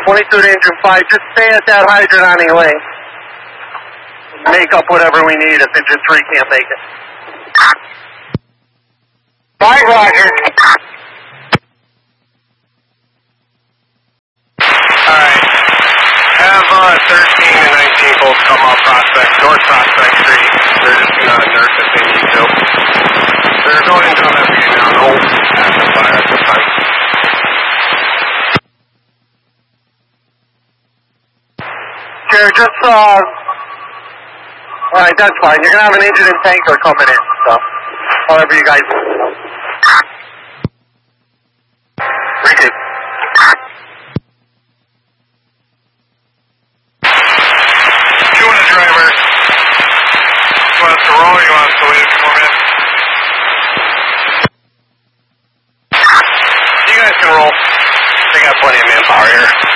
22 to engine 5, just stay at that hydrant on Elaine. Make up whatever we need if engine 3 can't make it. 5, Roger. Alright. Have 13 and 19 volts come off Prospect, North Prospect Street. They're just gonna nurse if they need to. They're going into an FBA now, no active fire at this time. Jared, just, alright, that's fine. You're gonna have an engine and tanker coming in, so, however you guys. Receive. 2 and a driver. You want us to roll or you want us to wait a few more minutes? You guys can roll. They got plenty of manpower here.